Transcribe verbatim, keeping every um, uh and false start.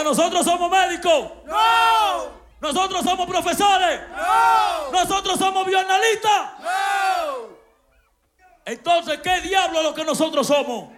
nosotros somos médicos. ¡No! Nosotros somos profesores. ¡No! Nosotros somos bioanalistas. ¡No! Entonces, ¿qué diablo es lo que nosotros somos?